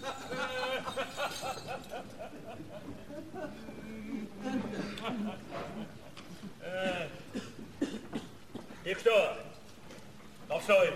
И кто? Толстой.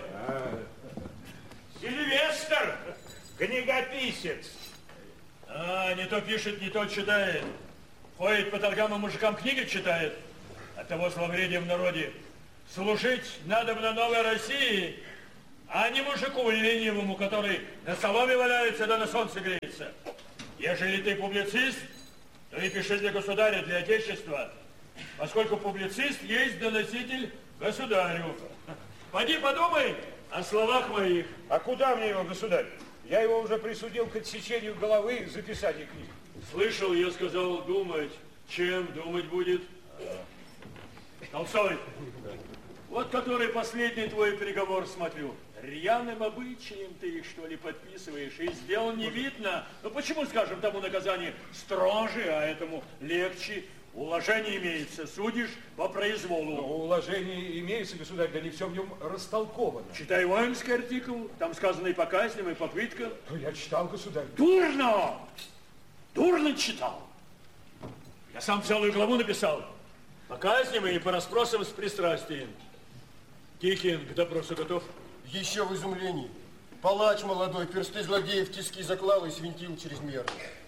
Сильвестр, книгописец. Не то пишет, не то читает. Ходит по торгам и мужикам книги читает. Оттого зловредие в народе. Служить надо на новой России, а не мужику ленивому, который на соломе валяется, да на солнце греется. Ежели ты публицист, то и пиши для государя, для отечества, поскольку публицист есть доноситель государю. Поди подумай о словах моих. А куда мне его, государь? Я его уже присудил к отсечению головы за писание книг. Слышал, я сказал думать. Чем думать будет? Толстой, вот который последний твой приговор смотрю. Рьяным обычаем ты их, что ли, подписываешь, и сделал не видно. Ну почему, скажем, тому наказание строже, а этому легче? Уложение имеется, судишь по произволу. Но уложение имеется, государь, да не все в нем растолковано. Читай воинский артикул, там сказано и по казням, и по пыткам. Ну, я читал, государь. Дурно! Дурно читал. Я сам целую главу написал. По казням и по расспросам с пристрастием. Тихин к допросу готов? Еще в изумлении. Палач молодой, персты злодеев в тиски заклал и свинтил чрезмерно.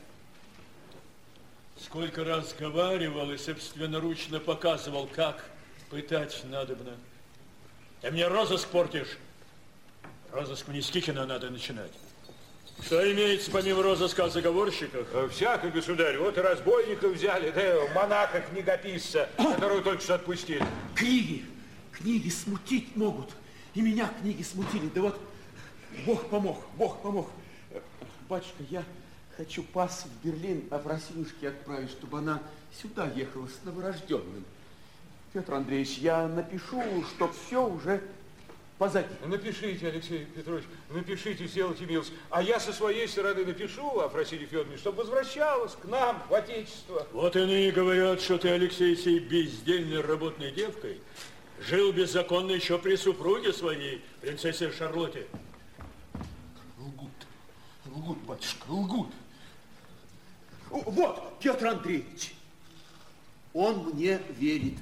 Сколько раз говаривал и собственноручно показывал, как пытать надобно. Ты мне розыск портишь. Розыск мне с Тихина надо начинать. Что имеется помимо розыска о заговорщиках? Всяко, государь. Вот и разбойников взяли, да монаха-книгописца, которого только что отпустили. Книги смутить могут. И меня книги смутили. Да вот Бог помог. Батюшка, я хочу пас в Берлин, а Фросинушке отправить, чтобы она сюда ехала с новорожденным. Петр Андреевич, я напишу, что все уже позади. Напишите, Алексей Петрович, напишите, сделайте милость. А я со своей стороны напишу Афросинье Федоровне, чтобы возвращалась к нам, в Отечество. Вот иные говорят, что ты, Алексей, сей бездельной работной девкой жил беззаконно еще при супруге своей, принцессе Шарлотте. Лгут, батюшка, лгут. Вот, Петр Андреевич, он мне верит.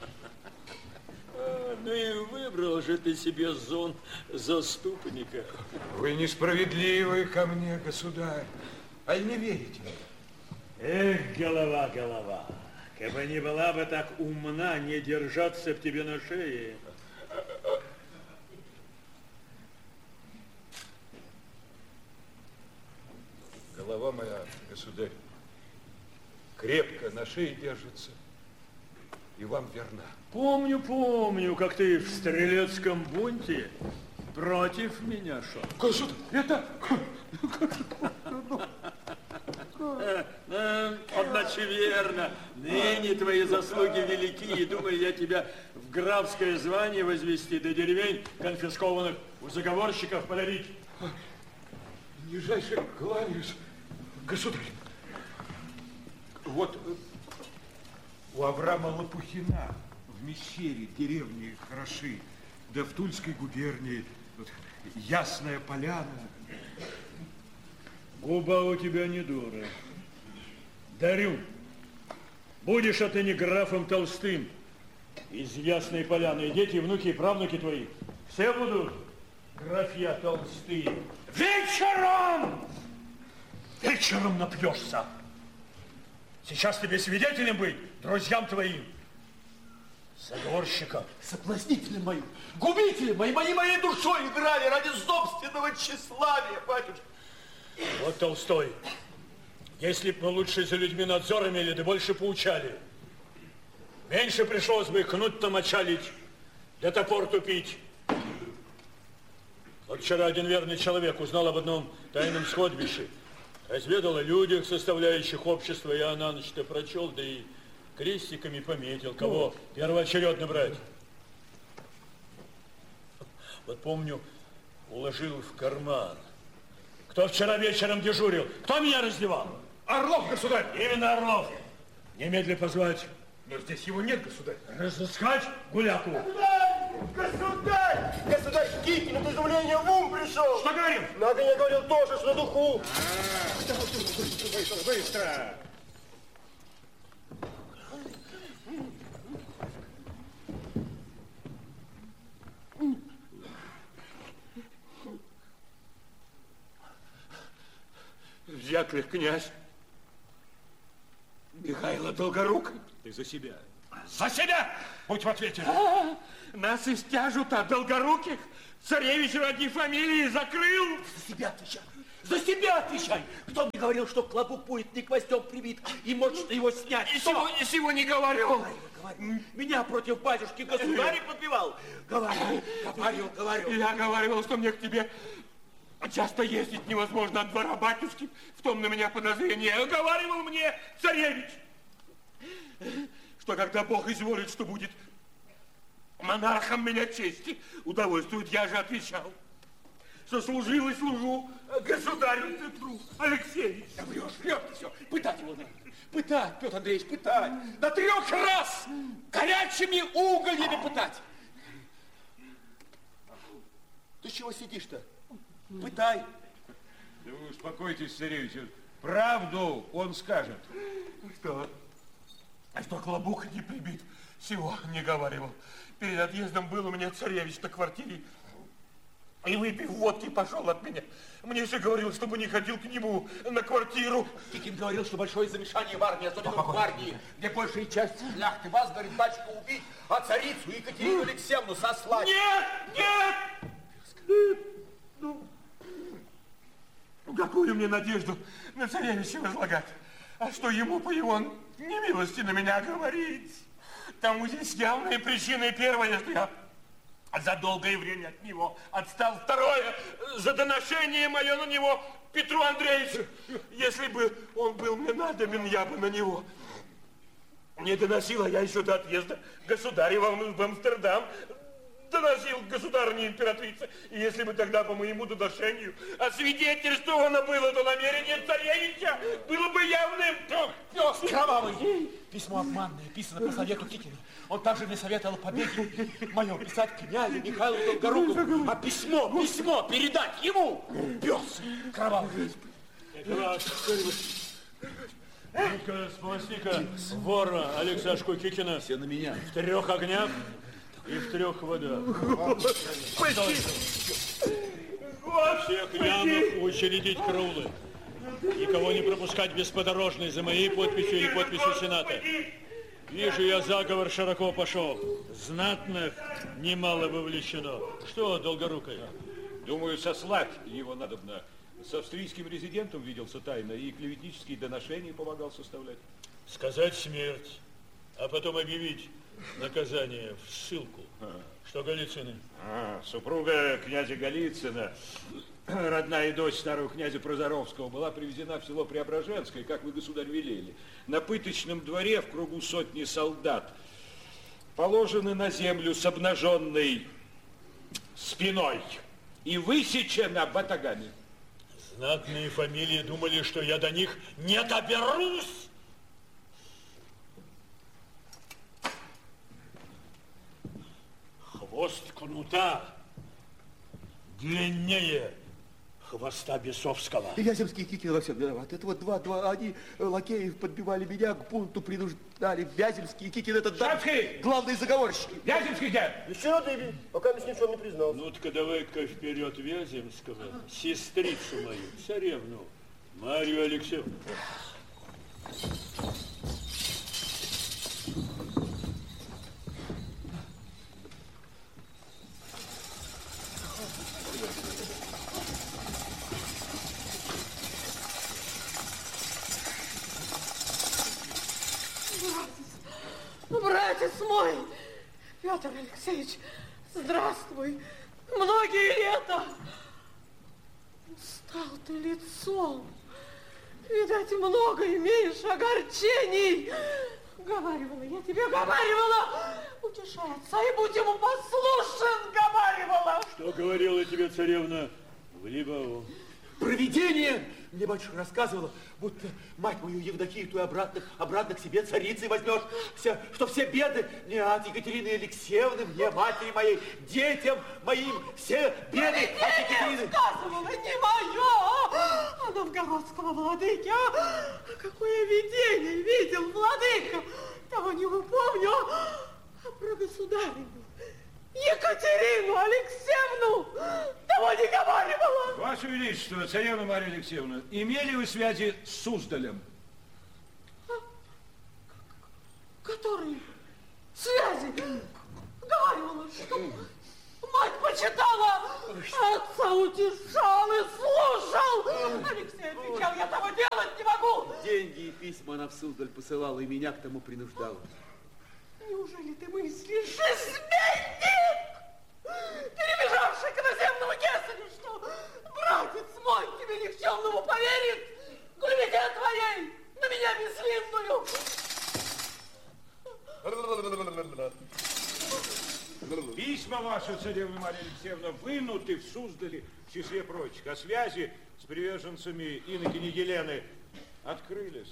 Ну и выбрал же ты себе зон заступника. Вы несправедливы ко мне, государь. А не верите? Эх, голова. Как бы не была бы так умна, не держаться б тебе на шее. Голова моя, государь, крепко на шее держится и вам верна. Помню, как ты в стрелецком бунте против меня шел. Государь, это... Одначе верно. Ныне твои заслуги велики, и думаю я тебя в графское звание возвести, до деревень конфискованных у заговорщиков подарить. Нижайше кланяюсь, государь. Вот у Авраама Лопухина в Мещере деревни хороши, да в Тульской губернии вот, Ясная Поляна. Губа у тебя не дура. Дарю. Будешь отныне графом Толстым из Ясной Поляны. И дети, и внуки, и правнуки твои все будут графья Толстые. Вечером напьешься. Сейчас тебе свидетелем быть, друзьям твоим. Заговорщика. Соблазнителем моим, губителем моим, они моей душой играли ради собственного тщеславия, батюшка. Вот Толстой. Если бы мы лучше за людьми надзор имели, да больше поучали. Меньше пришлось бы кнут-то мочалить, да топор тупить. Вот вчера один верный человек узнал об одном тайном сходбище. Разведал о людях, составляющих общество, я на ночь-то прочел, да и крестиками пометил, кого первоочередно брать. Вот помню, уложил в карман. Кто вчера вечером дежурил? Кто меня раздевал? Орлов, государь! Именно Орлов. Немедленно позвать. Но здесь его нет, государь. Разыскать гуляку. Государь! Государь Кикин от изумления в ум пришел! Что говорил? На огне говорил тоже, что на духу. Быстро! Дятлых князь Михайло Долгорукий. Ты за себя. За себя! Будь в ответе. Нас истяжут от Долгоруких. Царевич ради фамилии закрыл. За себя отвечай! За себя отвечай! Кто мне говорил, что клобук будет не гвоздем прибит и можно его снять? И сего не говорю. Говори. Меня против батюшки государя подбивал. Говорю. Я говорил, что мне к тебе часто ездить невозможно от двора батюшки. В том на меня подозрение. Говаривал мне царевич, что когда Бог изволит, что будет монархом меня чести удовольствует, я же отвечал, что служил и служу государю Петру Алексеевичу. Да врешь все. Пытать его надо. Пытать, Петр Андреевич, пытать. До 3 раз горячими угольями пытать. Ты чего сидишь-то? Пытай. Да вы успокойтесь, царевич. Правду он скажет. Что? А что клобук не прибит, всего не говаривал. Перед отъездом был у меня царевич на квартире. И выпив водки, пошел от меня. Мне же говорил, чтобы не ходил к нему на квартиру. Кикин говорил, что большое замешание в армии, особенно в гвардии, где большая часть шляхты. Вас, говорит, батюшка, убить, а царицу Екатерину Алексеевну сослать. Нет! Ну, какую мне надежду на царевича возлагать? А что ему по его немилости на меня говорить? Тому здесь явная причина. Первая, что я за долгое время от него отстал. Второе, за доношение мое на него Петру Андреевичу. Если бы он был мне надобен, я бы на него не доносил, а я еще до отъезда государева в Амстердам доносил государыне императрице. И если бы тогда по моему доношению освидетельствовано было то намерение царевича, было бы явным. Пес кровавый! Письмо обманное, писано по совету Кикина. Он также мне советовал побеги мое писать князю Михаилу Долгорукову, а письмо передать ему. Пес кровавый! Ну-ка, сполосни-ка вора Алексашку Кикина. Все на меня. В 3 огнях и в 3 водах. Всех янов учредить караулы. Никого не пропускать без подорожной за моей подписью и подписью Сената. Вижу, я заговор широко пошел. Знатных немало вовлечено. Что, Долгорукий? Думаю, сослать его надобно. С австрийским резидентом виделся тайно и клеветнические доношения помогал составлять. Сказать смерть, а потом объявить наказание в ссылку. Что Голицыны? Супруга князя Голицына, родная дочь старого князя Прозоровского, была привезена в село Преображенское, как вы, государь, велели. На пыточном дворе в кругу сотни солдат положены на землю с обнаженной спиной и высечена батагами. Знатные фамилии думали, что я до них не доберусь. Хвост кнута длиннее хвоста бесовского. Вяземский и Кикин во всем виноват. Это вот они лакеи подбивали меня, к бунту принуждали. Вяземский и Кикин, это главные заговорщики. Вяземский где? Еще на дыбе, пока с ничем не признался. Ну-ка, давай-ка вперед Вяземского, сестрицу мою, царевну, Марию Алексеевну. Братец мой, Петр Алексеевич, здравствуй. Многие лета. Устал ты лицом. Видать, много имеешь огорчений. Говаривала, я тебе говаривала. Утешай отца и будь ему послушен, говаривала. Что говорила тебе царевна в Либаву? провидение. Мне батюшка рассказывала, будто мать мою Евдокию ты обратно к себе царицей возьмешь, что все беды не от Екатерины Алексеевны, мне, матери моей, детям моим, все беды от Екатерины. Сказывала, не мое, а новгородского владыки. А какое видение видел владыка, того не упомню, а про государыню Екатерину Алексеевну того не говаривала. Ваше Величество, царевна Марья Алексеевна, имели вы связи с Суздалем? Которые связи? Говаривала, что мать почитала, отца утешал и слушал. Алексей отвечал, я того делать не могу. Деньги и письма она в Суздаль посылала и меня к тому принуждала. Неужели ты мыслишь, изменник, перебежавший к иноземному кесарю, что братец мой тебе никчемному поверит, клевете твоей на меня безвинную? Письма ваши, царевна Марья Алексеевна, вынуты в Суздале в числе прочих, а связи с приверженцами инокини Елены открылись.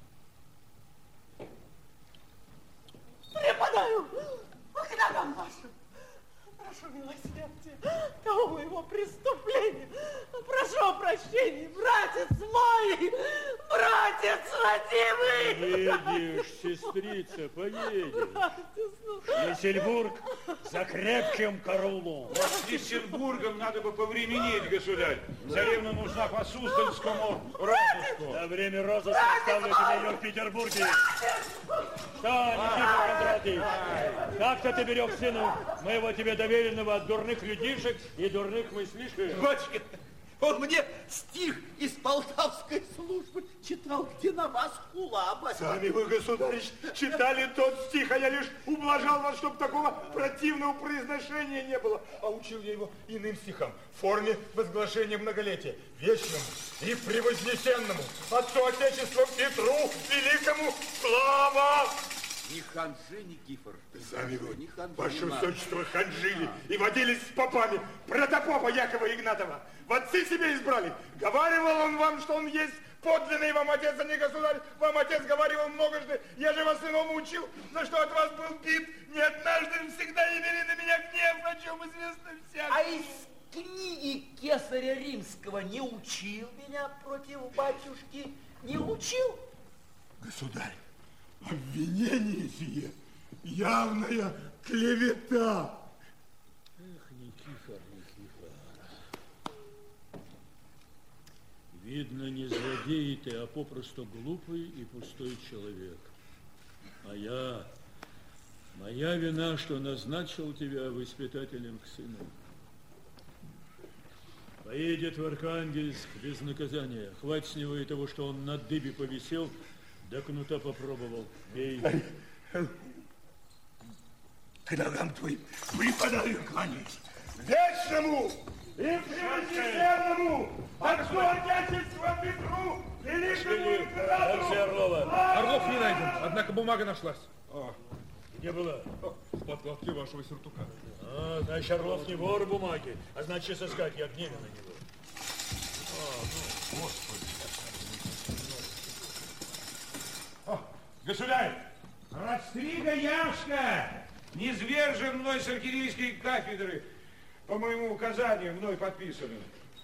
Преподаю к ногам вашим. Прошу милосердия того моего преступления. Прошу о прощении, братец мой, братец родимый. Поедешь, сестрица, поедешь. Братец, ну... Шлиссельбург за крепким караулом. С Шлиссельбургом надо бы повременить, государь. Царевна нужна по Суздальскому розыску. На время розыска оставлю тебя ее в Петербурге. Что, Никита Кондратий, как-то ты берег сына моего тебе доверенного от дурных людишек и дурных мыслишек? Батюшка, он мне стих из полтавской службы читал, где на вас кулаба. Сами вы, государь, читали тот стих, а я лишь ублажал вас, чтобы такого противного произношения не было. А учил я его иным стихам, в форме возглашения многолетия, вечному и превознесенному, Отцу Отечества Петру Великому слава! Не ханжи, Никифор. Сами вы, не ханжи. ваше высочество, ханжили и водились с попами протопопа Якова Игнатова. В отцы себе избрали. Говаривал он вам, что он есть подлинный вам отец, а не государь. Вам отец говаривал многожды, я же вас иному учил, за что от вас был бит. Не однажды всегда явили на меня гнев, о чем известно всем. А из книги Кесаря Римского не учил меня против батюшки? Не учил? Государь, обвинение сие явная клевета. Эх, Никифор, Никифор. Видно, не злодей ты, а попросту глупый и пустой человек. Моя вина, что назначил тебя воспитателем к сыну. Поедет в Архангельск без наказания. Хватит с него и того, что он на дыбе повисел, да кнута попробовал. Бей. К ногам твоим преподаю кланяюсь. Вечному и превознесенному Отцу Отечества Петру Великому императору! Алексей Орлова. Орлов не найден, однако бумага нашлась. Где была? В подкладке вашего сюртука. Значит, Орлов не вор бумаги, а значит, сыскать я гневен на него. Государь, Растрига Яшка низвержен мной с архиерейской кафедры по моему указанию, мной подписанным.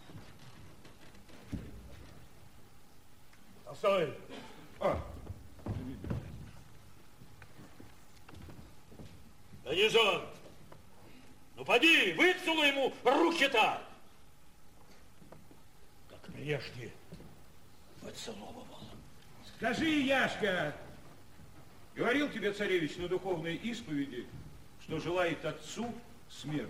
Постой. Данизон, ну поди, выцелуй ему руки-то, как прежде выцеловывал. Скажи, Яшка, говорил тебе царевич на духовной исповеди, что желает отцу смерти?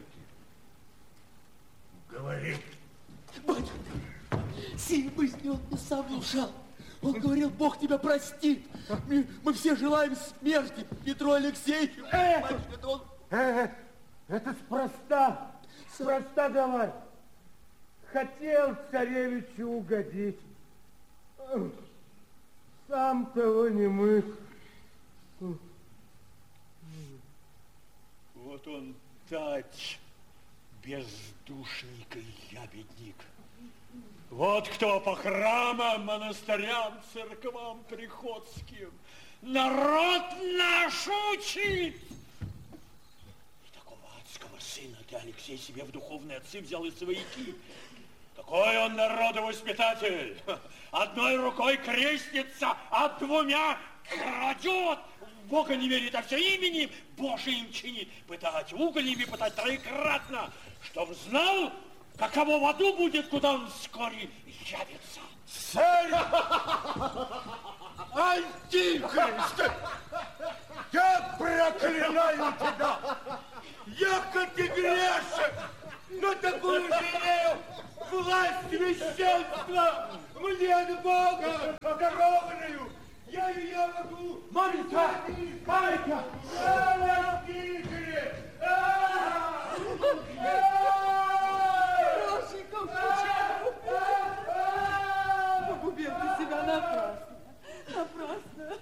Говорил. Батюшка, сей мысли он мне сам внушал. Он говорил, Бог тебя простит. Мы все желаем смерти Петру Алексеевичу. Батюшка, это он... Это спроста говорь. Хотел царевичу угодить. Сам того не мысль. Вот он дать бездушник и ябедник. Вот кто по храмам, монастырям, церквам приходским народ наш учит. И такого адского сына ты, Алексей, себе в духовные отцы взял из свояки. Какой он народовоспитатель! Одной рукой крестится, а двумя крадет! В Бога не верит, а все именем Божиим чинит. Пытать угольями, пытать троекратно, чтоб знал, каково в аду будет, куда он вскоре явится. Царь! Антихрист! Я проклинаю тебя! Я ты грешен, но такую жалею власть священства мне от Бога дарованную. Я ее могу... Маменька! Маменька! Хорошенько, погубил ты себя напрасно. Напрасно.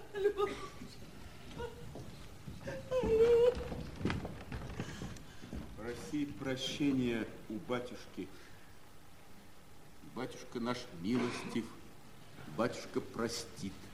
Проси прощения у батюшки. Батюшка наш милостив, батюшка простит.